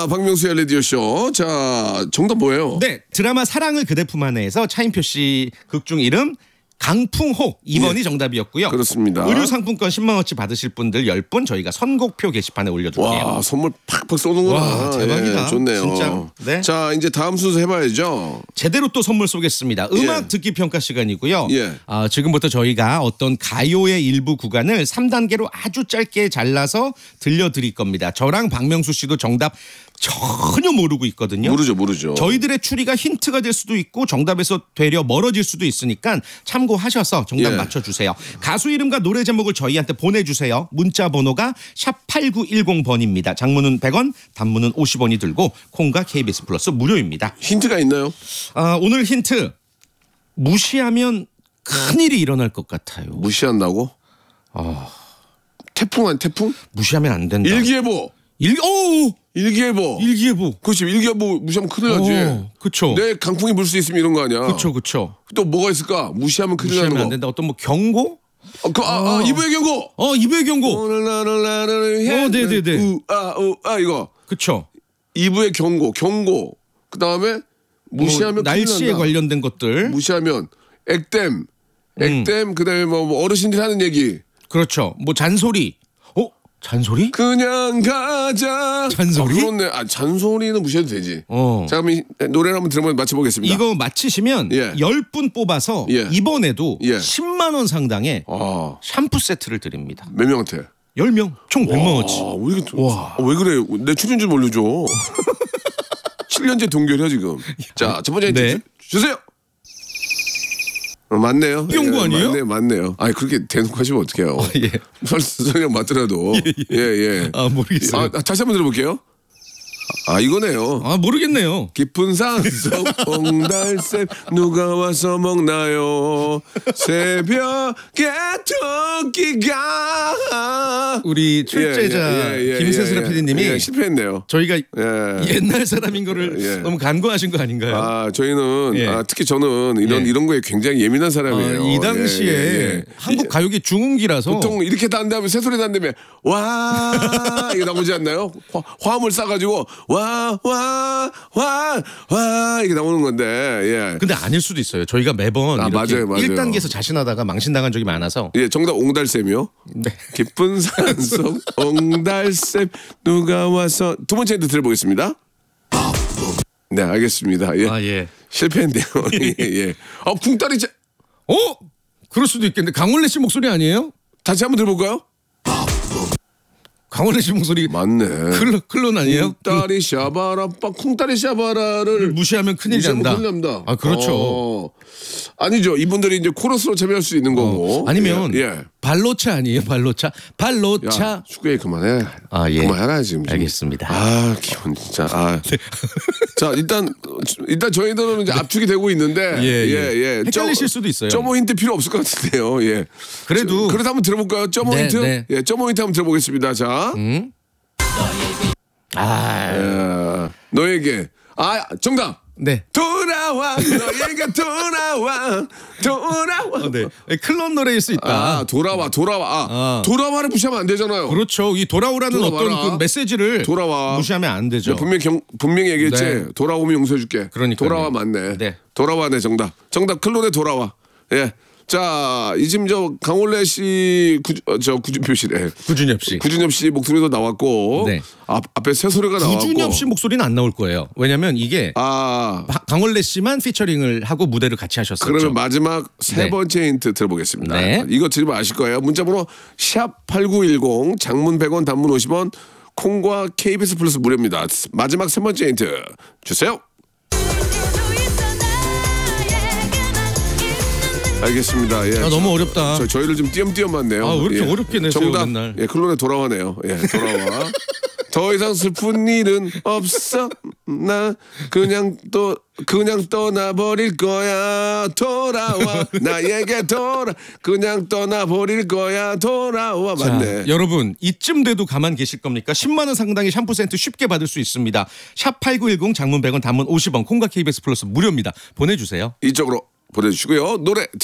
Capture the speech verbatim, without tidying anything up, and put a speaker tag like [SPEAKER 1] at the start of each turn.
[SPEAKER 1] 자, 박명수의 라디오쇼. 자, 정답 뭐예요?
[SPEAKER 2] 네, 드라마 사랑을 그대 품 안에서 차인표 씨 극중 이름 강풍호 이 번이
[SPEAKER 1] 예.
[SPEAKER 2] 정답이었고요.
[SPEAKER 1] 그렇습니다.
[SPEAKER 2] 의류 상품권 십만 원치 받으실 분들 열 분 저희가 선곡표 게시판에 올려둘게요.
[SPEAKER 1] 와, 선물 팍팍 쏘는구나.
[SPEAKER 2] 와, 대박이다.
[SPEAKER 1] 예, 좋네요.
[SPEAKER 2] 진짜. 네.
[SPEAKER 1] 자, 이제 다음 순서 해봐야죠.
[SPEAKER 2] 제대로 또 선물 쏘겠습니다. 음악
[SPEAKER 1] 예.
[SPEAKER 2] 듣기 평가 시간이고요.
[SPEAKER 1] 예.
[SPEAKER 2] 아, 지금부터 저희가 어떤 가요의 일부 구간을 삼 단계로 아주 짧게 잘라서 들려드릴 겁니다. 저랑 박명수 씨도 정답 전혀 모르고 있거든요.
[SPEAKER 1] 모르죠, 모르죠.
[SPEAKER 2] 저희들의 추리가 힌트가 될 수도 있고 정답에서 되려 멀어질 수도 있으니까 참고하셔서 정답
[SPEAKER 1] 예.
[SPEAKER 2] 맞춰주세요. 가수 이름과 노래 제목을 저희한테 보내주세요. 문자 번호가 샵 팔구일공 번입니다. 장문은 백 원, 단문은 오십 원이 들고 콩과 케이비에스 플러스 무료입니다.
[SPEAKER 1] 힌트가 있나요?
[SPEAKER 2] 아, 오늘 힌트 무시하면 큰일이 일어날 것 같아요.
[SPEAKER 1] 무시한다고?
[SPEAKER 2] 아...
[SPEAKER 1] 태풍 아니 태풍?
[SPEAKER 2] 무시하면 안 된다.
[SPEAKER 1] 일기예보.
[SPEAKER 2] 일, 오!
[SPEAKER 1] 일기예보.
[SPEAKER 2] 일기예보.
[SPEAKER 1] 그렇지. 일기예보 무시하면 큰일 나지.
[SPEAKER 2] 어, 그쵸.
[SPEAKER 1] 내 강풍이 불 수 있으면 이런 거 아니야.
[SPEAKER 2] 그쵸, 그쵸.
[SPEAKER 1] 또 뭐가 있을까? 무시하면 큰일
[SPEAKER 2] 무시하면
[SPEAKER 1] 나는
[SPEAKER 2] 안
[SPEAKER 1] 거.
[SPEAKER 2] 된다. 어떤 뭐 경고?
[SPEAKER 1] 어, 그, 아, 아, 이부의 경고.
[SPEAKER 2] 어, 이부의 경고.
[SPEAKER 1] 오늘 나를 나를 해.
[SPEAKER 2] 어, 네네네.
[SPEAKER 1] 우아 우아 이거.
[SPEAKER 2] 그쵸.
[SPEAKER 1] 이부의 경고. 경고. 그 다음에 무시하면
[SPEAKER 2] 뭐
[SPEAKER 1] 큰일
[SPEAKER 2] 날씨에
[SPEAKER 1] 난다.
[SPEAKER 2] 관련된 것들.
[SPEAKER 1] 무시하면 액땜. 액땜 그다음에 뭐, 뭐 어르신들이 하는 얘기.
[SPEAKER 2] 그렇죠. 뭐 잔소리. 어? 잔소리?
[SPEAKER 1] 그냥 가자.
[SPEAKER 2] 잔소리?
[SPEAKER 1] 아, 그렇네. 아, 잔소리는 무시해도 되지.
[SPEAKER 2] 어.
[SPEAKER 1] 자, 그럼 이, 노래를 한번 들어보면 맞춰보겠습니다.
[SPEAKER 2] 이거 맞히시면
[SPEAKER 1] 예.
[SPEAKER 2] 열 분 뽑아서
[SPEAKER 1] 예.
[SPEAKER 2] 이번에도
[SPEAKER 1] 예.
[SPEAKER 2] 십만 원 상당의
[SPEAKER 1] 아,
[SPEAKER 2] 샴푸 세트를 드립니다.
[SPEAKER 1] 몇 명한테?
[SPEAKER 2] 열 명 총 백만 원치.
[SPEAKER 1] 아, 왜, 이렇게, 아, 왜 그래? 내 출연줄 몰려줘. 칠 년째 동결이야 지금. 자, 첫 번째 힌트
[SPEAKER 2] 네.
[SPEAKER 1] 주, 주세요. 어, 맞네요.
[SPEAKER 2] 경고
[SPEAKER 1] 예,
[SPEAKER 2] 아니에요?
[SPEAKER 1] 맞네요, 맞네요. 아니 그렇게 대놓고 하시면 어떡해요.
[SPEAKER 2] 예.
[SPEAKER 1] 설령 맞더라도. 예, 예.
[SPEAKER 2] 아, 모르겠어요.
[SPEAKER 1] 아, 다시 한번 들어볼게요. 아, 이거네요.
[SPEAKER 2] 아, 모르겠네요.
[SPEAKER 1] 깊은 산속 옹달샘 누가 와서 먹나요? 새벽에 토끼가
[SPEAKER 2] 우리 출제자 김세슬아 피디님이
[SPEAKER 1] 예, 실패했네요.
[SPEAKER 2] 저희가
[SPEAKER 1] 예.
[SPEAKER 2] 옛날 사람인 거를
[SPEAKER 1] 예.
[SPEAKER 2] 너무 간과하신 거 아닌가요?
[SPEAKER 1] 아, 저희는
[SPEAKER 2] 예.
[SPEAKER 1] 아, 특히 저는 이런
[SPEAKER 2] 예.
[SPEAKER 1] 이런 거에 굉장히 예민한 사람이에요.
[SPEAKER 2] 아, 이 당시에
[SPEAKER 1] 예, 예, 예.
[SPEAKER 2] 한국 가요계 중흥기라서
[SPEAKER 1] 보통 이렇게 단 다음에 새소리 단 다음에 와 이게 나오지 않나요? 화, 화음을 싸가지고 와 와 와 와 이게 나오는 건데 예.
[SPEAKER 2] 근데 아닐 수도 있어요. 저희가 매번
[SPEAKER 1] 아,
[SPEAKER 2] 이렇게
[SPEAKER 1] 맞아요, 맞아요.
[SPEAKER 2] 일 단계에서 자신하다가 망신당한 적이 많아서
[SPEAKER 1] 예, 정답 옹달샘이요.
[SPEAKER 2] 네.
[SPEAKER 1] 깊은 산속 옹달샘 누가 와서 두 번째 힌트 들어보겠습니다. 네, 알겠습니다. 예.
[SPEAKER 2] 아, 예.
[SPEAKER 1] 실패했네요. 예, 예. 어, 궁따리 자...
[SPEAKER 2] 어? 그럴 수도 있겠는데 강원래 씨 목소리 아니에요?
[SPEAKER 1] 다시 한번 들어볼까요?
[SPEAKER 2] 강원래 씨 목소리
[SPEAKER 1] 맞네.
[SPEAKER 2] 클론, 클론 아니에요?
[SPEAKER 1] 쿵따리 샤바라빠 쿵따리 샤바라를
[SPEAKER 2] 무시하면 큰일
[SPEAKER 1] 무시하면
[SPEAKER 2] 난다.
[SPEAKER 1] 큰일 납니다.
[SPEAKER 2] 아, 그렇죠.
[SPEAKER 1] 어. 아니죠. 이분들이 이제 코러스로 참여할 수 있는 거고.
[SPEAKER 2] 어, 아니면
[SPEAKER 1] 예. 예.
[SPEAKER 2] 발로차 아니에요? 발로차. 발로차.
[SPEAKER 1] 야, 축구 얘기 그만해.
[SPEAKER 2] 아, 예.
[SPEAKER 1] 그만해라 지금.
[SPEAKER 2] 알겠습니다.
[SPEAKER 1] 아, 기분 진짜. 아. 자, 일단 일단 저희들은 이제 압축이 되고 있는데
[SPEAKER 2] 예,
[SPEAKER 1] 예,
[SPEAKER 2] 예.
[SPEAKER 1] 예.
[SPEAKER 2] 헷갈리실 수도 있어요.
[SPEAKER 1] 점오 힌트 필요 없을 것 같은데요. 예.
[SPEAKER 2] 그래도
[SPEAKER 1] 그래도 한번 들어볼까요? 점오
[SPEAKER 2] 네,
[SPEAKER 1] 힌트?
[SPEAKER 2] 네.
[SPEAKER 1] 예, 점오 힌트 한번 들어보겠습니다. 자.
[SPEAKER 2] 음? 아,
[SPEAKER 1] 예, 너에게. 아, 정답.
[SPEAKER 2] 네.
[SPEAKER 1] 돌아와 너에게 돌아와 돌아와.
[SPEAKER 2] 어, 네. 클론 노래일 수 있다.
[SPEAKER 1] 아, 돌아와 돌아와. 아,
[SPEAKER 2] 아.
[SPEAKER 1] 돌아와를 무시하면 안 되잖아요.
[SPEAKER 2] 그렇죠. 이 돌아오라는
[SPEAKER 1] 돌아와라.
[SPEAKER 2] 어떤 그 메시지를
[SPEAKER 1] 돌아와.
[SPEAKER 2] 무시하면 안 되죠.
[SPEAKER 1] 네, 분명히 경, 분명히 얘기했지.
[SPEAKER 2] 네.
[SPEAKER 1] 돌아오면 용서해줄게.
[SPEAKER 2] 그러니까요.
[SPEAKER 1] 돌아와 맞네.
[SPEAKER 2] 네.
[SPEAKER 1] 돌아와네 정답. 정답 클론의 돌아와. 예. 자, 이 지금 저 강원래 씨, 구, 어, 저 구준표 씨래.
[SPEAKER 2] 구준엽 씨.
[SPEAKER 1] 구준엽 씨 목소리도 나왔고,
[SPEAKER 2] 네.
[SPEAKER 1] 앞 앞에 새 소리가 나왔고.
[SPEAKER 2] 구준엽 씨 목소리는 안 나올 거예요. 왜냐면 이게
[SPEAKER 1] 아,
[SPEAKER 2] 바- 강원래 씨만 피처링을 하고 무대를 같이 하셨었죠.
[SPEAKER 1] 그러면 마지막 세
[SPEAKER 2] 네.
[SPEAKER 1] 번째 힌트 들어보겠습니다.
[SPEAKER 2] 네.
[SPEAKER 1] 이거 들으면 아실 거예요. 문자번호 샵 팔구일공, 장문 백 원, 단문 오십 원, 콩과 케이비에스 플러스 무료입니다. 마지막 세 번째 힌트 주세요. 알겠습니다. 예.
[SPEAKER 2] 아, 너무 어렵다.
[SPEAKER 1] 저, 저희를 좀 띄엄띄엄 맞네요.
[SPEAKER 2] 아, 왜 이렇게
[SPEAKER 1] 예.
[SPEAKER 2] 어렵게 내세요,
[SPEAKER 1] 정답.
[SPEAKER 2] 맨날.
[SPEAKER 1] 예, 클론에 돌아와네요. 예, 돌아와. 더 이상 슬픈 일은 없어. 나 그냥 또 그냥 떠나버릴 거야. 돌아와 나에게 돌아 그냥 떠나버릴 거야. 돌아와.
[SPEAKER 2] 자,
[SPEAKER 1] 맞네.
[SPEAKER 2] 여러분 이쯤 돼도 가만 계실 겁니까? 십만 원 상당의 샴푸 세트 쉽게 받을 수 있습니다. 샵 팔구일공 장문 백 원 단문 오십 원 콩과 케이비에스 플러스 무료입니다. 보내주세요.
[SPEAKER 1] 이쪽으로 보내주시고요. 노래